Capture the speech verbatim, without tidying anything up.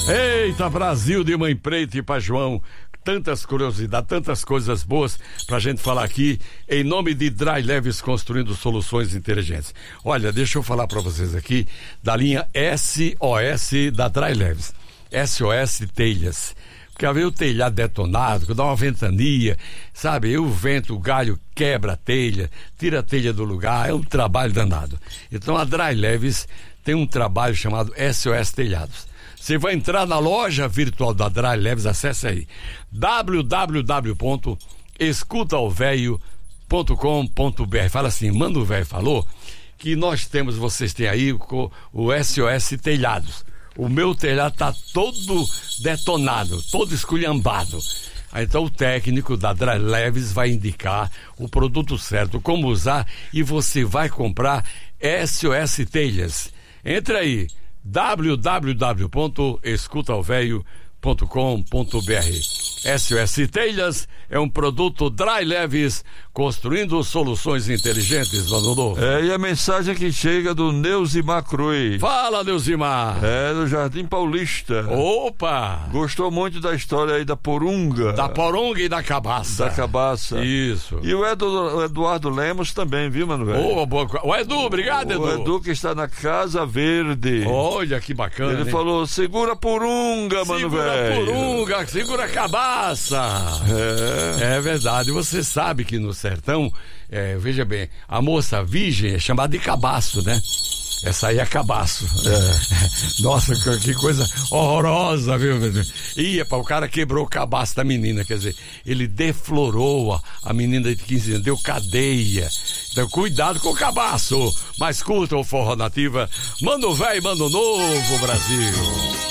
Eita, Brasil de Mãe Preta e Pai João, tantas curiosidades, tantas coisas boas pra gente falar aqui, em nome de Dry Leves, construindo soluções inteligentes. Olha, deixa eu falar pra vocês aqui da linha S O S da Dry Leves, S O S Telhas. Porque às vezes o telhado detonado, dá uma ventania, sabe? E o vento, o galho quebra a telha, tira a telha do lugar, é um trabalho danado. Então a Dry Leves tem um trabalho chamado S O S Telhados. Você vai entrar na loja virtual da Dry Leves, acesse aí w w w ponto escuta o velho ponto com ponto b r. Fala assim, manda o velho falou que nós temos, vocês têm aí o, o S O S Telhados. O meu telhado tá todo detonado, todo esculhambado. Então o técnico da Dry Leves vai indicar o produto certo, como usar, e você vai comprar S O S Telhas. Entre aí, w w w ponto escuta o velho ponto com ponto b r. S O S Telhas é um produto Dry Leves, construindo soluções inteligentes, Vanodô. É, e a mensagem que chega do Neusimar Cruz. Fala, Neusimar. É, do Jardim Paulista. Opa! Gostou muito da história aí da porunga. Da porunga e da cabaça. Da cabaça. Isso. E o, Edu, o Eduardo Lemos também, viu, Manuel? Oh, boa... O Edu, obrigado, Edu. O Edu que está na Casa Verde. Olha que bacana. Ele hein? falou, segura a porunga, Manuel. Segura a porunga, segura a cabaça. É. É verdade. Você sabe que no sertão, é, veja bem, a moça virgem é chamada de cabaço, né? Essa aí é cabaço. É. Nossa, que coisa horrorosa, viu? Ia para o cara quebrou o cabaço da menina, quer dizer, ele deflorou a, a menina de quinze anos, deu cadeia. Então, cuidado com o cabaço. Mas curta o Forró Nativa. Manda o velho, manda o novo, Brasil.